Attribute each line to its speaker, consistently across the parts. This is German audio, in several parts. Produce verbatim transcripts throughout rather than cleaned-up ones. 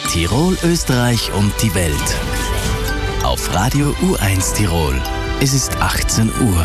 Speaker 1: Tirol, Österreich und die Welt. Auf Radio U eins Tirol. Es ist achtzehn Uhr.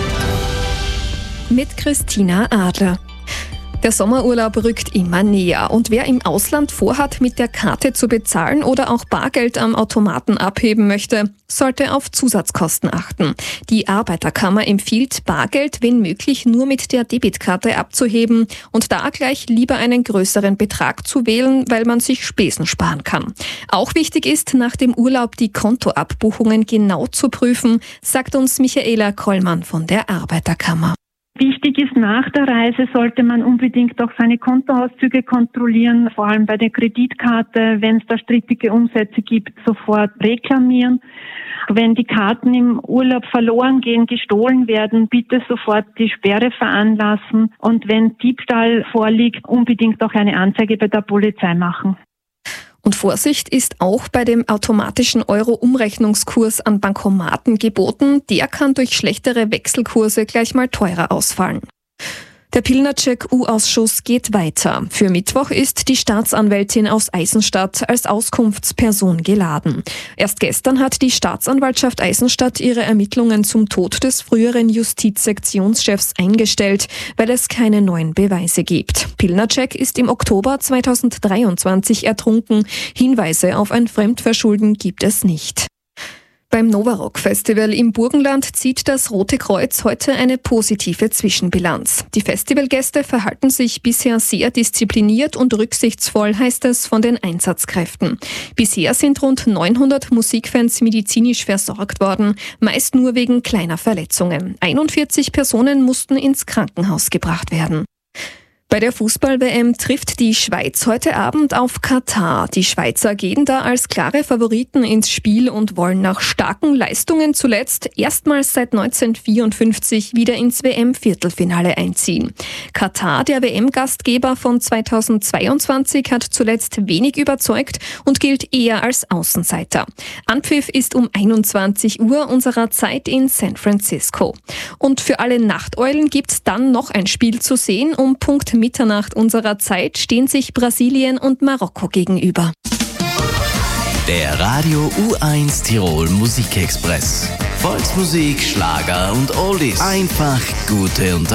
Speaker 2: Mit Christina Adler. Der Sommerurlaub rückt immer näher und wer im Ausland vorhat, mit der Karte zu bezahlen oder auch Bargeld am Automaten abheben möchte, sollte auf Zusatzkosten achten. Die Arbeiterkammer empfiehlt, Bargeld wenn möglich nur mit der Debitkarte abzuheben und da gleich lieber einen größeren Betrag zu wählen, weil man sich Spesen sparen kann. Auch wichtig ist, nach dem Urlaub die Kontoabbuchungen genau zu prüfen, sagt uns Michaela Kollmann von der Arbeiterkammer.
Speaker 3: Wichtig ist, nach der Reise sollte man unbedingt auch seine Kontoauszüge kontrollieren, vor allem bei der Kreditkarte, wenn es da strittige Umsätze gibt, sofort reklamieren. Wenn die Karten im Urlaub verloren gehen, gestohlen werden, bitte sofort die Sperre veranlassen und wenn Diebstahl vorliegt, unbedingt auch eine Anzeige bei der Polizei machen.
Speaker 2: Und Vorsicht ist auch bei dem automatischen Euro-Umrechnungskurs an Bankomaten geboten. Der kann durch schlechtere Wechselkurse gleich mal teurer ausfallen. Der Pilnacek-U-Ausschuss geht weiter. Für Mittwoch ist die Staatsanwältin aus Eisenstadt als Auskunftsperson geladen. Erst gestern hat die Staatsanwaltschaft Eisenstadt ihre Ermittlungen zum Tod des früheren Justizsektionschefs eingestellt, weil es keine neuen Beweise gibt. Pilnacek ist im Oktober zweitausenddreiundzwanzig ertrunken. Hinweise auf ein Fremdverschulden gibt es nicht. Beim Novarock Festival im Burgenland zieht das Rote Kreuz heute eine positive Zwischenbilanz. Die Festivalgäste verhalten sich bisher sehr diszipliniert und rücksichtsvoll, heißt es von den Einsatzkräften. Bisher sind rund neunhundert Musikfans medizinisch versorgt worden, meist nur wegen kleiner Verletzungen. einundvierzig Personen mussten ins Krankenhaus gebracht werden. Bei der Fußball-W M trifft die Schweiz heute Abend auf Katar. Die Schweizer gehen da als klare Favoriten ins Spiel und wollen nach starken Leistungen zuletzt erstmals seit neunzehnhundertvierundfünfzig wieder ins W M-Viertelfinale einziehen. Katar, der W M-Gastgeber von zweitausendzweiundzwanzig, hat zuletzt wenig überzeugt und gilt eher als Außenseiter. Anpfiff ist um einundzwanzig Uhr unserer Zeit in San Francisco. Und für alle Nachteulen gibt's dann noch ein Spiel zu sehen. Um Punkt Mitternacht unserer Zeit stehen sich Brasilien und Marokko gegenüber.
Speaker 1: Der Radio U eins Tirol Musikexpress. Volksmusik, Schlager und Oldies. Einfach gute Unterhaltung.